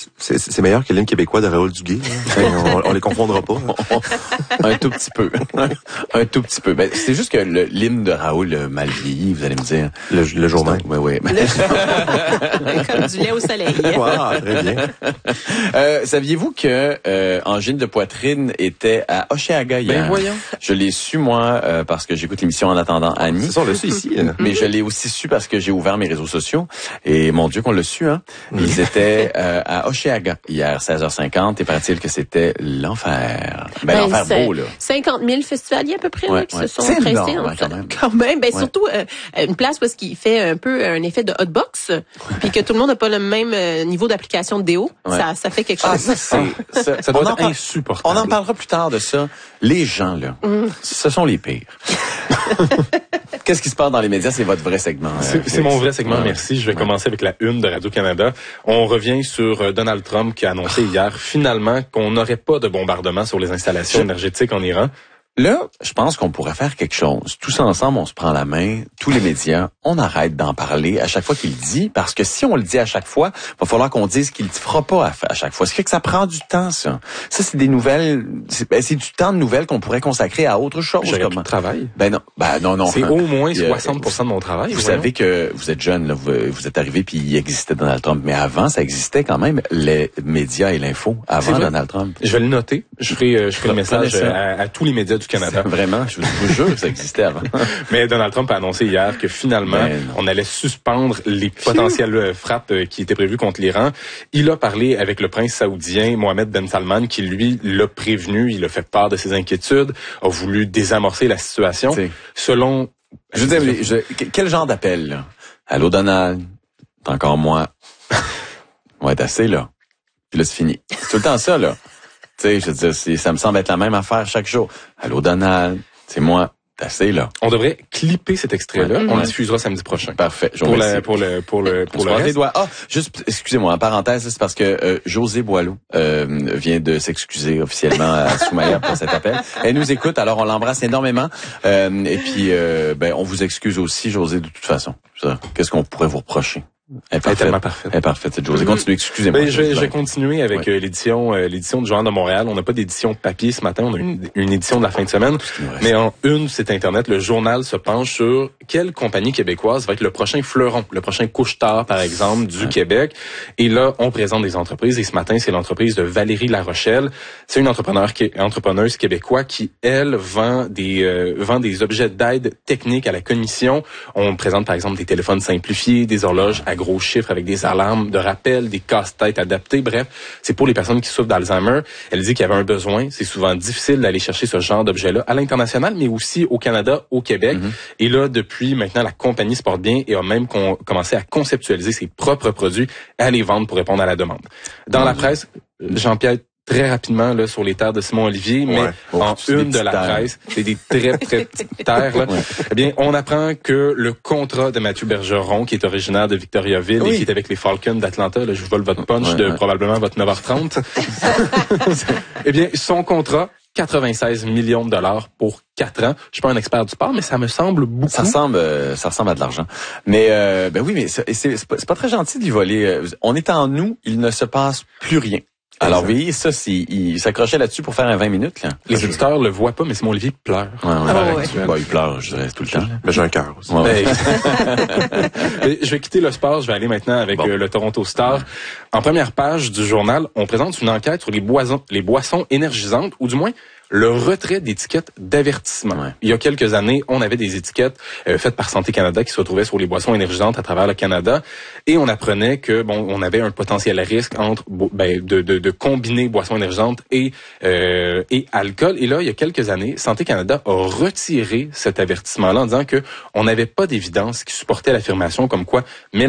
c'est meilleur que l'hymne québécois de Raoul Duguay. On les confondra pas. Un tout petit peu. Un tout petit peu. Ben, c'est juste que l'hymne de Raoul mal vieilli, vous allez me dire. Le jour même. Oui. Comme du lait au soleil. Wow, très bien. Saviez-vous que Angine de poitrine était à Hochelaga hier? Ben voyons. Je l'ai su, moi, parce que j'écoute l'émission En attendant Annie. C'est ça, on l'a su ici. Mais je l'ai aussi su parce que j'ai ouvert mes réseaux sociaux. Et mon Dieu qu'on l'a su, hein. Ils étaient à Hochelaga hier, 16h50. Et paraît-il que c'était l'enfer. Ben l'enfer beau, là. 50 000 festivaliers à peu près là, qui se sont pressés. Énorme, quand même. Ben, surtout une place parce qu'il fait un peu un effet de hotbox. Puis que tout le monde n'a pas le même niveau d'application de déo. Ouais. Ça fait quelque chose. Ça doit être insupportable. On en parlera plus tard de ça. Les gens, là, ce sont les pires. Qu'est-ce qui se passe dans les médias? C'est votre vrai segment. C'est mon vrai segment, merci. Je vais commencer avec la une de Radio-Canada. On revient sur Donald Trump qui a annoncé hier, finalement, qu'on n'aurait pas de bombardement sur les installations énergétiques en Iran. Là, je pense qu'on pourrait faire quelque chose. Tous ensemble, on se prend la main, tous les médias, on arrête d'en parler à chaque fois qu'il le dit, parce que si on le dit à chaque fois, il va falloir qu'on dise qu'il ne fera pas à chaque fois. Ce qui fait que ça prend du temps, ça. Ça, c'est des nouvelles, c'est du temps de nouvelles qu'on pourrait consacrer à autre chose. J'aurais plus de travail. Non. C'est au moins 60% de mon travail. Vous savez que vous êtes jeune, là, vous êtes arrivé puis il existait Donald Trump, mais avant, ça existait quand même les médias et l'info avant Donald Trump. Je vais le noter. Je ferai le message à tous les médias du Canada. Vraiment, je vous jure que ça existait avant. Mais Donald Trump a annoncé hier que finalement, on allait suspendre les potentielles frappes qui étaient prévues contre l'Iran. Il a parlé avec le prince saoudien Mohammed Ben Salman qui, lui, l'a prévenu. Il a fait part de ses inquiétudes, a voulu désamorcer la situation. Selon... Je veux dire, quel genre d'appel, là? Allô, Donald? T'es encore moi? On va être assez, là. Puis là, c'est fini. C'est tout le temps ça, là. Tu sais, je veux dire, ça me semble être la même affaire chaque jour. Allô, Donald, c'est moi, t'es assez, là. On devrait clipper cet extrait-là. On le diffusera samedi prochain. Parfait. Pour le reste. Doigts. juste, excusez-moi, en parenthèse, c'est parce que José Boileau vient de s'excuser officiellement à Soumaya pour cet appel. Elle nous écoute, alors on l'embrasse énormément. Et puis, on vous excuse aussi, José, de toute façon. Qu'est-ce qu'on pourrait vous reprocher? Elle est tellement parfaite. Elle est parfaite, cette Josée. Continuez, excusez-moi. Je vais continuer avec l'édition du Journal de Montréal. On n'a pas d'édition papier ce matin, on a une édition de la fin de semaine. Mais en une site Internet, le journal se penche sur quelle compagnie québécoise va être le prochain fleuron, le prochain couche-tard, par exemple, du Québec. Et là, on présente des entreprises. Et ce matin, c'est l'entreprise de Valérie Larochelle. C'est une entrepreneuse québécoise qui, elle, vend des objets d'aide technique à la commission. On présente, par exemple, des téléphones simplifiés, des horloges à gros chiffres avec des alarmes de rappel, des casse-têtes adaptés. Bref, c'est pour les personnes qui souffrent d'Alzheimer. Elle dit qu'il y avait un besoin. C'est souvent difficile d'aller chercher ce genre d'objet-là à l'international, mais aussi au Canada, au Québec. Et là, depuis maintenant, la compagnie se porte bien et a même commencé à conceptualiser ses propres produits et à les vendre pour répondre à la demande. Dans la presse, Jean-Pierre, très rapidement là sur les terres de Simon Olivier, mais en une de la presse, c'est des très petites terres là. Eh bien, on apprend que le contrat de Mathieu Bergeron, qui est originaire de Victoriaville et qui est avec les Falcons d'Atlanta, là, je vous vole votre punch de probablement votre 9h30. Eh bien, son contrat 96 millions de dollars pour 4 ans. Je suis pas un expert du sport, mais ça me semble beaucoup. Ça ressemble à de l'argent. Mais oui, mais c'est pas très gentil d'y voler. On est en nous, il ne se passe plus rien. Alors oui, ça, il s'accrochait là-dessus pour faire un 20 minutes. Là. Les auditeurs le voient pas, mais Simon Olivier pleure. Il pleure, je dirais, tout le temps. Mais j'ai un cœur aussi. Je vais quitter le sport, je vais aller maintenant avec le Toronto Star. En première page du journal, on présente une enquête sur les boissons énergisantes, ou du moins le retrait d'étiquettes d'avertissement. Il y a quelques années, on avait des étiquettes faites par Santé Canada qui se retrouvaient sur les boissons énergisantes à travers le Canada, et on apprenait que on avait un potentiel risque entre de combiner boissons énergisantes et alcool. Et là, il y a quelques années, Santé Canada a retiré cet avertissement-là en disant que on n'avait pas d'évidence qui supportait l'affirmation comme quoi